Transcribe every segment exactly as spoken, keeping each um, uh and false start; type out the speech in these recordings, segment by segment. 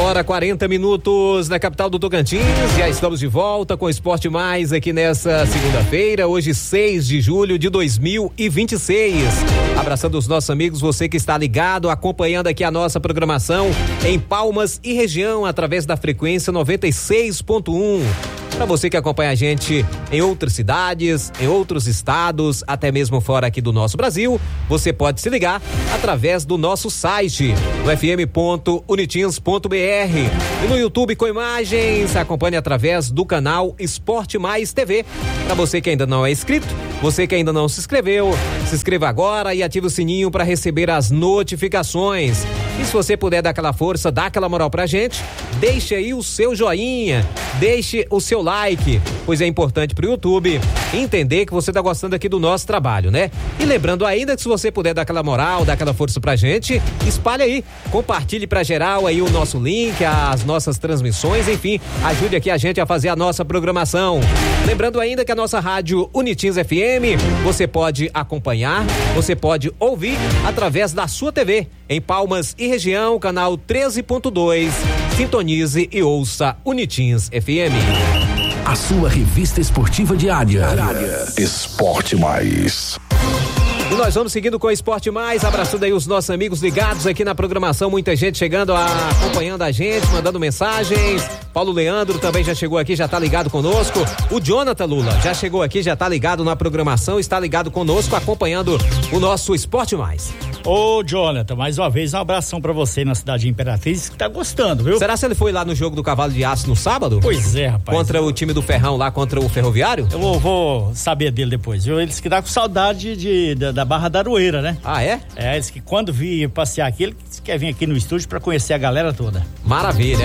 hora, quarenta minutos na capital do Tocantins. Já estamos de volta com o Esporte Mais aqui nessa segunda-feira, hoje seis de julho de dois mil e vinte e seis. Abraçando os nossos amigos, você que está ligado, acompanhando aqui a nossa programação em Palmas e região através da frequência noventa e seis ponto um. Para você que acompanha a gente em outras cidades, em outros estados, até mesmo fora aqui do nosso Brasil, você pode se ligar através do nosso site, no f m ponto unitins ponto b r, e no YouTube com imagens. Acompanhe através do canal Esporte Mais T V. Para você que ainda não é inscrito, você que ainda não se inscreveu, se inscreva agora e ative o sininho para receber as notificações. E se você puder dar aquela força, dar aquela moral pra gente, deixe aí o seu joinha, deixe o seu like, pois é importante pro YouTube entender que você tá gostando aqui do nosso trabalho, né? E lembrando ainda que se você puder dar aquela moral, dar aquela força pra gente, espalhe aí, compartilhe pra geral aí o nosso link, as nossas transmissões, enfim, ajude aqui a gente a fazer a nossa programação. Lembrando ainda que a nossa rádio Unitins F M, você pode acompanhar, você pode ouvir através da sua T V, em Palmas e região, canal treze ponto dois. Sintonize e ouça Unitins F M. A sua revista esportiva diária. Esporte Mais. E nós vamos seguindo com o Esporte Mais, abraçando aí os nossos amigos ligados aqui na programação, muita gente chegando, a, acompanhando a gente, mandando mensagens. Paulo Leandro também já chegou aqui, já tá ligado conosco. O Jonathan Lula já chegou aqui, já tá ligado na programação, está ligado conosco, acompanhando o nosso Esporte Mais. Ô, Jonathan, mais uma vez um abração pra você na cidade de Imperatriz, que tá gostando, viu? Será que ele foi lá no jogo do Cavalo de Aço no sábado? Pois é, rapaz. Contra o time do Ferrão lá, contra o Ferroviário? Eu vou, vou saber dele depois, viu? Eles que dá com saudade de, de, da Barra da Aroeira, né? Ah, é? É, eles que quando vir passear aqui, ele quer vir aqui no estúdio pra conhecer a galera toda. Maravilha.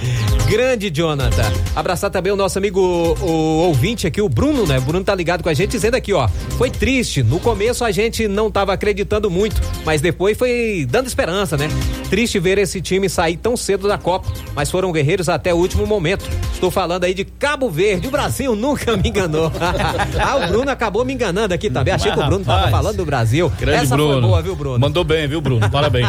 Grande Jonathan. Abraçar também o nosso amigo, o, o ouvinte aqui, o Bruno, né? O Bruno tá ligado com a gente, dizendo aqui, ó, foi triste. No começo a gente não tava acreditando muito, mas depois foi dando esperança, né? Triste ver esse time sair tão cedo da Copa, mas foram guerreiros até o último momento. Estou falando aí de Cabo Verde, o Brasil nunca me enganou. Ah, o Bruno acabou me enganando aqui também. Achei que o Bruno tava falando do Brasil. Grande Essa Bruno. foi boa, viu, Bruno? Mandou bem, viu, Bruno? Parabéns.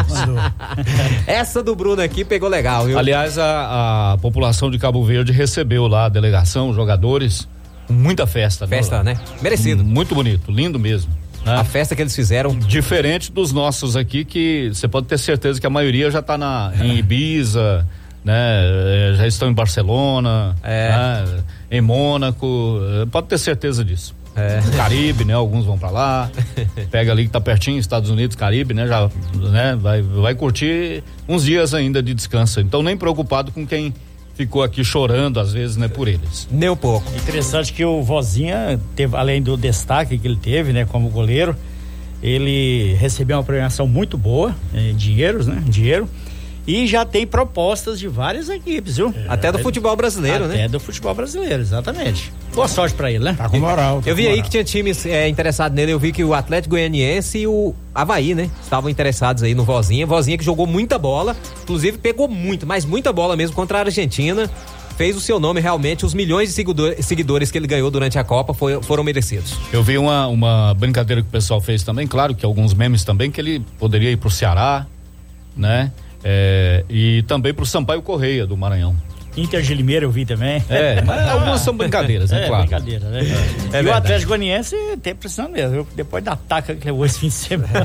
Essa do Bruno aqui pegou legal, viu? Aliás, a, a população de Cabo Verde recebeu lá a delegação, jogadores, muita festa. Festa, né? né? Merecido. Muito bonito, lindo mesmo. Né? A festa que eles fizeram. Diferente dos nossos aqui, que você pode ter certeza que a maioria já tá na, em Ibiza, né? Já estão em Barcelona, é. né? Em Mônaco, pode ter certeza disso. É. Caribe, né? Alguns vão pra lá, pega ali que tá pertinho, Estados Unidos, Caribe, né? Já, né? Vai, vai curtir uns dias ainda de descanso, então nem preocupado com quem ficou aqui chorando às vezes, né? Por eles. Nem um pouco. Interessante que o Vozinha teve, além do destaque que ele teve, né? Como goleiro, ele recebeu uma premiação muito boa, eh, dinheiros, né? Dinheiro. E já tem propostas de várias equipes, viu? É, até do futebol brasileiro, até né? Até do futebol brasileiro, exatamente. Boa sorte pra ele, né? Tá com moral. Tá eu vi com aí moral. que tinha times é, interessados nele, eu vi que o Atlético Goianiense e o Avaí, né? Estavam interessados aí no Vozinha. Vozinha que jogou muita bola, inclusive pegou muito, mas muita bola mesmo contra a Argentina. Fez o seu nome realmente, os milhões de seguidor, seguidores que ele ganhou durante a Copa foi, foram merecidos. Eu vi uma, uma brincadeira que o pessoal fez também, claro que alguns memes também, que ele poderia ir pro Ceará, né? É, e também pro Sampaio Correia do Maranhão. Inter de Limeira eu vi também. É, mas algumas são brincadeiras, né? É, Claro. brincadeira, né? É, e o Atlético Goianiense tem precisando mesmo, viu? Depois da taca que levou esse fim de semana.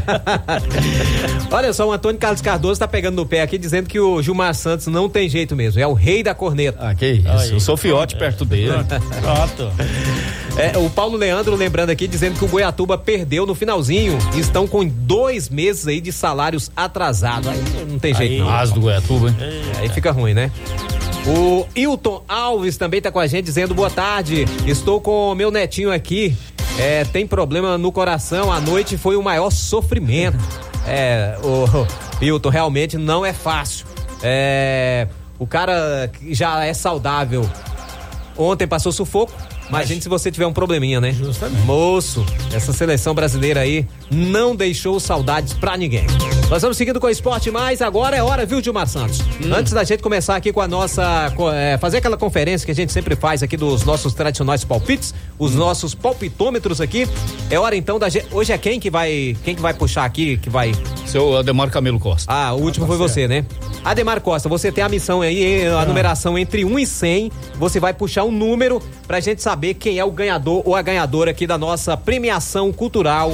Olha só, o Antônio Carlos Cardoso tá pegando no pé aqui, dizendo que o Gilmar Santos não tem jeito mesmo, é o rei da corneta. Ah, que isso, aí, eu sou fiote é, perto dele. Pronto. É, o Paulo Leandro lembrando aqui, dizendo que o Goiatuba perdeu no finalzinho, estão com dois meses aí de salários atrasados, aí não tem jeito aí, não. As do Goiatuba, hein? É, aí fica ruim, né? O Hilton Alves também tá com a gente dizendo boa tarde, estou com o meu netinho aqui, é, tem problema no coração, a noite foi o maior sofrimento. É, o Hilton, realmente não é fácil. É, o cara já é saudável, ontem passou sufoco, imagine se você tiver um probleminha, né? Justamente. Moço, essa seleção brasileira aí não deixou saudades pra ninguém. Nós vamos seguindo com o Esporte Mais, agora é hora, viu, Gilmar Santos? Hum. Antes da gente começar aqui com a nossa, é, fazer aquela conferência que a gente sempre faz aqui dos nossos tradicionais palpites, os hum. nossos palpitômetros aqui, é hora então da gente, hoje é quem que vai, quem que vai puxar aqui, que vai... Seu Ademar Camilo Costa. Ah, o último ah, foi você, né? Ademar Costa, você tem a missão aí, a ah. numeração entre um e cem, você vai puxar um número pra gente saber quem é o ganhador ou a ganhadora aqui da nossa premiação cultural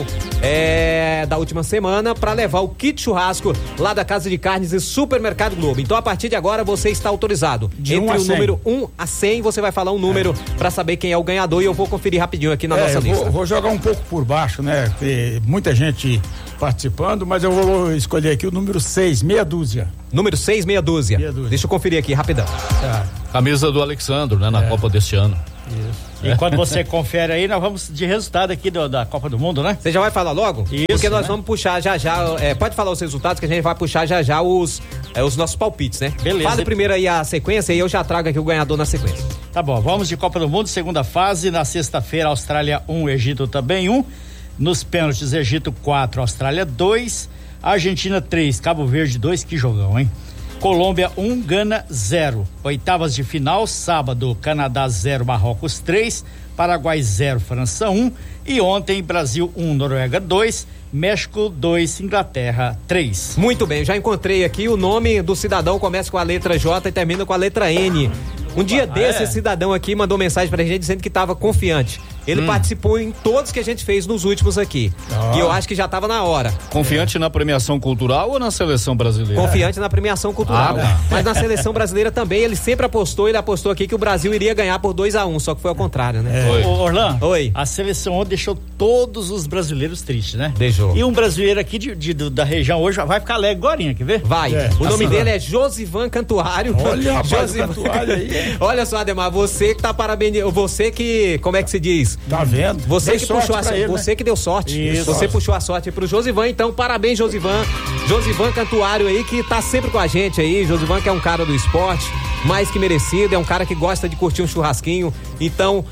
é, da última semana, pra levar o kit churrasco lá da Casa de Carnes e Supermercado Globo. Então a partir de agora você está autorizado. De entre um o número um a cem, você vai falar um número é. pra saber quem é o ganhador e eu vou conferir rapidinho aqui na é, nossa lista. Vou, vou jogar um pouco por baixo, né? Tem muita gente participando, mas eu vou escolher aqui o número seis, meia dúzia. Número seis, meia dúzia. Meia dúzia. Deixa eu conferir aqui, rapidão. Tá. Camisa do Alexandro, né? Na é. Copa deste ano. Isso. Enquanto você confere aí, nós vamos de resultado aqui do, da Copa do Mundo, né? Você já vai falar logo? Isso, porque nós né? vamos puxar já já, é, pode falar os resultados que a gente vai puxar já já os, é, os nossos palpites, né? Beleza. Fala primeiro aí a sequência e eu já trago aqui o ganhador na sequência. Tá bom, vamos de Copa do Mundo, segunda fase, na sexta-feira Austrália um, Egito também um, nos pênaltis Egito quatro, Austrália dois, Argentina três, Cabo Verde dois, que jogão, hein? Colômbia um, Gana zero. Oitavas de final, sábado, Canadá zero, Marrocos três, Paraguai zero, França um. E ontem, Brasil um, Noruega dois, México dois, Inglaterra três. Muito bem, já encontrei aqui o nome do cidadão, começa com a letra J e termina com a letra N. Um dia ah, desse, é? esse cidadão aqui mandou mensagem pra gente dizendo que estava confiante. Ele hum. participou em todos que a gente fez nos últimos aqui. Oh. E eu acho que já estava na hora. Confiante é. na premiação cultural ou na seleção brasileira? Confiante é. na premiação cultural. Ah, mas na seleção brasileira também, ele sempre apostou, ele apostou aqui que o Brasil iria ganhar por dois a um, só que foi ao contrário, né? É. Ô, Orlando, Oi. A seleção ontem deixou todos os brasileiros tristes, né? Deixou. E um brasileiro aqui de, de, da região hoje vai ficar alegre agorinha, quer ver? Vai. É. O nome assim, dele é Josivan Cantuário. Olha, Josivan Cantuário aí. Olha só, Ademar, você que tá parabenizando, você que, como é que se diz? Tá vendo? Você Dei que puxou a sorte, ele, você né? que deu sorte. Isso. Você puxou a sorte pro Josivan, então parabéns, Josivan. Josivan Cantuário aí, que tá sempre com a gente aí. Josivan, que é um cara do esporte, mais que merecido, é um cara que gosta de curtir um churrasquinho. Então,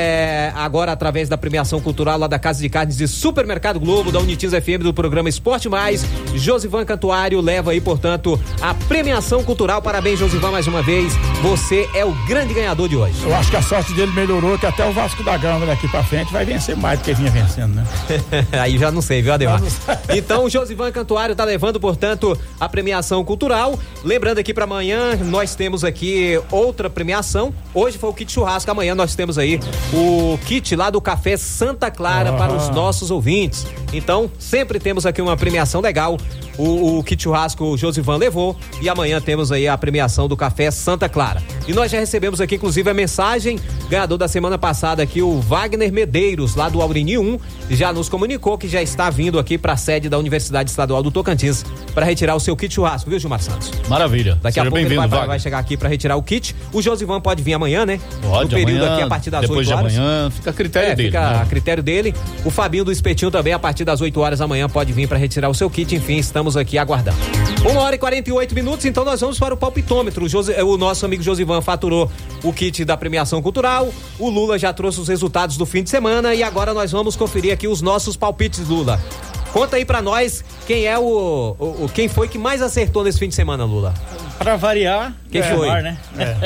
é, agora através da premiação cultural lá da Casa de Carnes e Supermercado Globo, da Unitiz F M, do programa Esporte Mais, Josivan Cantuário leva aí, portanto, a premiação cultural. Parabéns, Josivan, mais uma vez. Você é o grande ganhador de hoje. Eu acho que a sorte dele melhorou, que até o Vasco da Gama daqui pra frente vai vencer mais do que vinha vencendo, né? Aí já não sei, viu, Ademar? Então, o Josivan Cantuário tá levando, portanto, a premiação cultural. Lembrando aqui pra amanhã, nós temos aqui outra premiação. Hoje foi o kit churrasco, amanhã nós temos aí o kit lá do Café Santa Clara ah. para os nossos ouvintes. Então, sempre temos aqui uma premiação legal. O, o kit churrasco o Josivan levou e amanhã temos aí a premiação do Café Santa Clara. E nós já recebemos aqui, inclusive, a mensagem, ganhador da semana passada aqui, o Wagner Medeiros, lá do Aurini um, já nos comunicou que já está vindo aqui para a sede da Universidade Estadual do Tocantins para retirar o seu kit churrasco, viu, Gilmar Santos? Maravilha. Daqui Seja a pouco ele vai, vai, vai chegar aqui para retirar o kit. O Josivan pode vir amanhã, né? Pode, no período amanhã, aqui a partir das depois oito horas. de amanhã, fica a critério é, dele. Fica né? a critério dele. O Fabinho do Espetinho também, a partir das oito horas da manhã, pode vir para retirar o seu kit. Enfim, estamos aqui aguardando. Uma hora e quarenta e oito minutos, então nós vamos para o palpitômetro. O, Jose, o nosso amigo Josivan faturou o kit da premiação cultural. O Lula já trouxe os resultados do fim de semana e agora nós vamos conferir aqui os nossos palpites, Lula. Conta aí pra nós quem é o, o, o quem foi que mais acertou nesse fim de semana, Lula. Pra variar, quem é, foi? Ademar, né?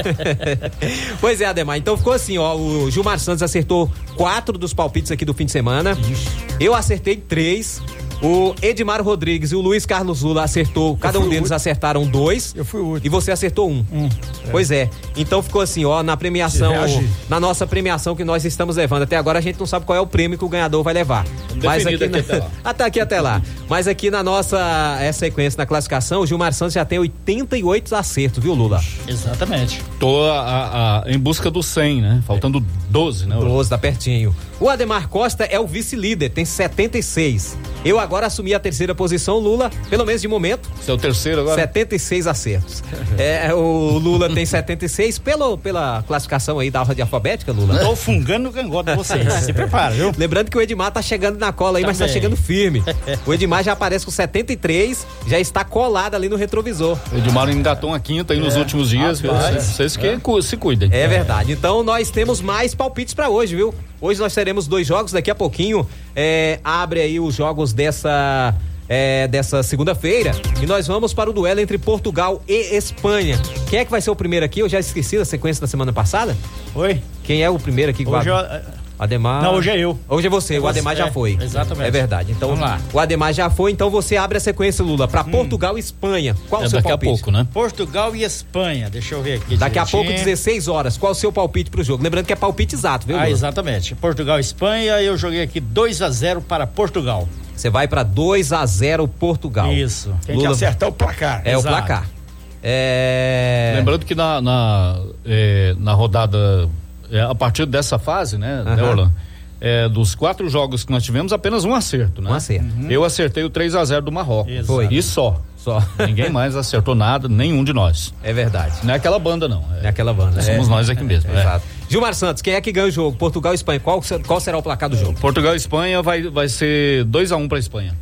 É. Pois é, Ademar. Então ficou assim, ó. O Gilmar Santos acertou quatro dos palpites aqui do fim de semana. Ixi. Eu acertei três. O Edmar Rodrigues e o Luiz Carlos Lula acertou, cada um deles acertaram dois. Eu fui o último. E você acertou um. Um. Pois é. Então ficou assim, ó, na premiação, na nossa premiação que nós estamos levando. Até agora a gente não sabe qual é o prêmio que o ganhador vai levar. Mas aqui, aqui na... até lá. Até aqui até lá. Mas aqui na nossa é, sequência, na classificação, o Gilmar Santos já tem oitenta e oito acertos, viu, Lula? Exatamente. Tô a, a, a, em busca do cem, né? Faltando doze, né? doze, tá pertinho. O Ademar Costa é o vice-líder, tem setenta e seis. Eu agora assumi a terceira posição, Lula, pelo menos de momento. Você é o terceiro agora? setenta e seis acertos. É, o Lula tem setenta e seis, pelo, pela classificação aí da ordem alfabética, Lula. Tô fungando no cangote de vocês, se prepara, viu? Lembrando que o Edmar tá chegando na cola aí, Também. mas tá chegando firme. O Edmar já aparece com setenta e três, já está colado ali no retrovisor. O Edmar engatou uma quinta aí é. nos últimos dias, viu? Vocês que é. se cuidem. É verdade. Então nós temos mais palpites pra hoje, viu? Hoje nós teremos dois jogos, daqui a pouquinho é, abre aí os jogos dessa é, dessa segunda-feira. E nós vamos para o duelo entre Portugal e Espanha. Quem é que vai ser o primeiro aqui? Eu já esqueci da sequência da semana passada. Oi? Quem é o primeiro aqui? Hoje eu... Ademar. Não, hoje é eu. Hoje é você, é o Ademar você, já foi. É, exatamente. É verdade. Então, vamos lá. O Ademar já foi, então você abre a sequência, Lula, para hum. Portugal e Espanha. Qual é o seu daqui palpite? Daqui a pouco, né? Portugal e Espanha, deixa eu ver aqui. Daqui direitinho. a pouco, dezesseis horas. Qual o seu palpite pro jogo? Lembrando que é palpite exato, viu, Lula? Ah, exatamente. Portugal e Espanha, eu joguei aqui dois a zero para Portugal. Você vai para dois a zero Portugal. Isso. Tem Lula... que acertar o placar. É Exato. o placar. É... Lembrando que na, na, é, na rodada, é, a partir dessa fase, né, uhum. né Orlando? É, dos quatro jogos que nós tivemos, apenas um acerto, né? Um acerto. Uhum. Eu acertei o três a zero do Marrocos. Exato. Foi. E só. Só. Ninguém mais acertou nada, nenhum de nós. É verdade. Não é aquela banda, não. É, não é aquela banda. Somos é. nós aqui mesmo. É. É. Exato. Gilmar Santos, quem é que ganha o jogo? Portugal e Espanha. Qual, qual será o placar do jogo? Portugal e Espanha vai, vai ser dois a um para Espanha.